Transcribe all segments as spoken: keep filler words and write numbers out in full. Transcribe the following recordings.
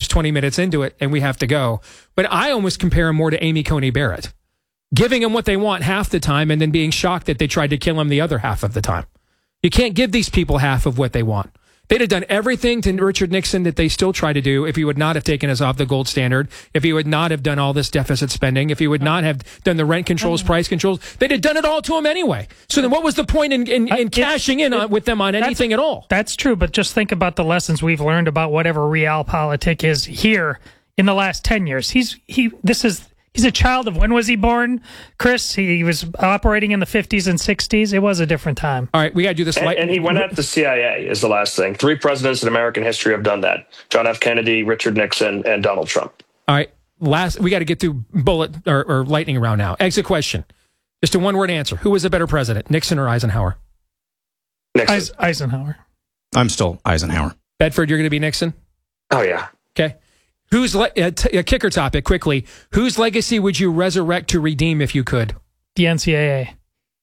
twenty minutes into it and we have to go. But I almost compare him more to Amy Coney Barrett, giving them what they want half the time and then being shocked that they tried to kill him the other half of the time. You can't give these people half of what they want. They'd have done everything to Richard Nixon that they still try to do if he would not have taken us off the gold standard, if he would not have done all this deficit spending, if he would not have done the rent controls, price controls. They'd have done it all to him anyway. So then what was the point in, in, in cashing in on, with them on anything at all? That's true, but just think about the lessons we've learned about whatever realpolitik is here in the last ten years. He's he. This is... He's a child of, when was he born, Chris? He was operating in the fifties and sixties. It was a different time. All right, we got to do this. And, light- and he went at the C I A is the last thing. Three presidents in American history have done that. John F. Kennedy, Richard Nixon, and Donald Trump. All right, last. We got to get through bullet or, or lightning round now. Exit question. Just a one-word answer. Who was a better president, Nixon or Eisenhower? Nixon. Eis- Eisenhower. I'm still Eisenhower. Bedford, you're going to be Nixon? Oh, yeah. Okay. Who's le- uh, t- a kicker topic quickly? Whose legacy would you resurrect to redeem if you could? The N C double A.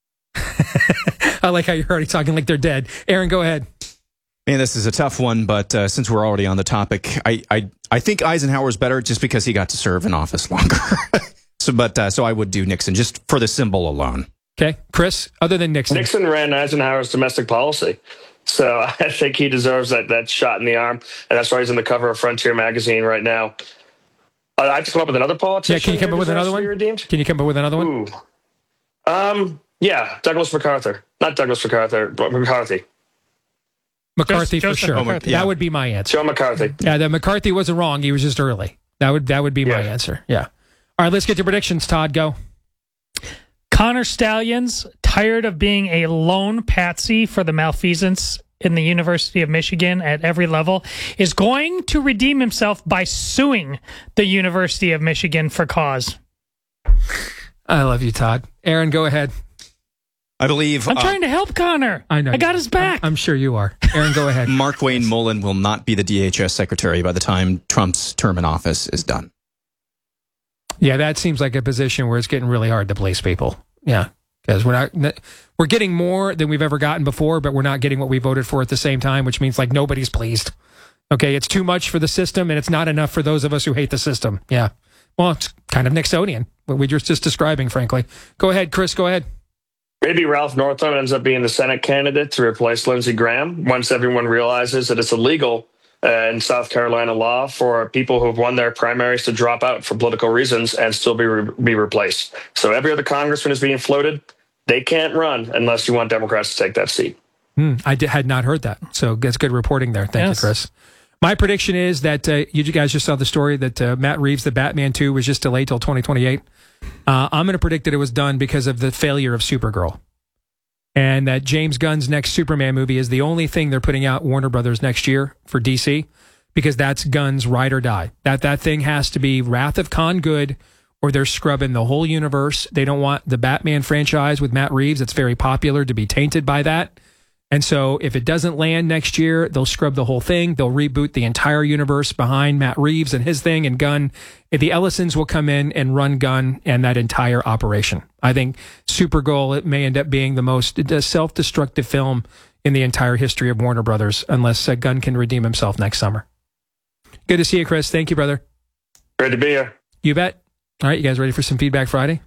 I like how you're already talking like they're dead. Aaron, go ahead. Man, this is a tough one, but uh, since we're already on the topic, I, I I think Eisenhower's better just because he got to serve in office longer. so, but uh, so I would do Nixon just for the symbol alone. Okay, Chris. Other than Nixon, Nixon ran Eisenhower's domestic policy. So I think he deserves that that shot in the arm, and that's why he's on the cover of Frontier magazine right now. Uh, I have to come up with another politician. Yeah, can you come up with another one? Redeemed? Can you come up with another one? Ooh. Um, yeah, Douglas MacArthur. Not Douglas MacArthur, but McCarthy. McCarthy Just, for Joseph sure. McCarthy. That would be my answer. Joe McCarthy. Yeah, the McCarthy wasn't wrong. He was just early. That would that would be my Yeah. answer. Yeah. All right, let's get to predictions. Todd, go. Connor Stallions, tired of being a lone patsy for the malfeasance in the University of Michigan at every level, is going to redeem himself by suing the University of Michigan for cause. I love you, Todd. Aaron, go ahead. I believe I'm uh, trying to help Connor. I know. I got his back. I'm, I'm sure you are. Aaron, go ahead. Mark Wayne Mullen will not be the D H S secretary by the time Trump's term in office is done. Yeah, that seems like a position where it's getting really hard to place people. Yeah, because we're not we're getting more than we've ever gotten before, but we're not getting what we voted for at the same time, which means like nobody's pleased. Okay, it's too much for the system, and it's not enough for those of us who hate the system. Yeah, well, it's kind of Nixonian, what we were just describing, frankly. Go ahead, Chris. Go ahead. Maybe Ralph Northam ends up being the Senate candidate to replace Lindsey Graham once everyone realizes that it's illegal uh, in South Carolina law for people who have won their primaries to drop out for political reasons and still be re- be replaced. So every other congressman is being floated. They can't run unless you want Democrats to take that seat. Hmm, I did, had not heard that. So that's good reporting there. Thank Yes. you, Chris. My prediction is that uh, you guys just saw the story that uh, Matt Reeves, the Batman two, was just delayed till twenty twenty-eight. Uh, I'm going to predict that it was done because of the failure of Supergirl. And that James Gunn's next Superman movie is the only thing they're putting out Warner Brothers next year for D C, because that's Gunn's ride or die. That that thing has to be Wrath of Khan good, or they're scrubbing the whole universe. They don't want the Batman franchise with Matt Reeves, it's very popular, to be tainted by that. And so if it doesn't land next year, they'll scrub the whole thing. They'll reboot the entire universe behind Matt Reeves and his thing, and Gunn. The Ellisons will come in and run Gunn and that entire operation. I think Supergirl, it may end up being the most self-destructive film in the entire history of Warner Brothers, unless uh, Gunn can redeem himself next summer. Good to see you, Chris. Thank you, brother. Great to be here. You bet. All right, you guys ready for some Feedback Friday?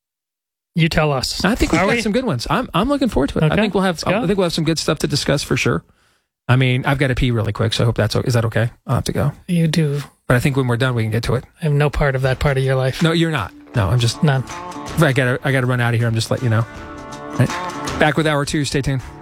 You tell us. I think we've Are got we? some good ones. I'm I'm looking forward to it. Okay, I think we'll have let's go. I think we'll have some good stuff to discuss for sure. I mean, I've got to pee really quick, so I hope that's okay. Is that okay? I'll have to go. You do. But I think when we're done, we can get to it. I have no part of that part of your life. No, you're not. No, I'm just. None. I gotta I gotta run out of here. I'm just letting you know. All right. Back with hour two. Stay tuned.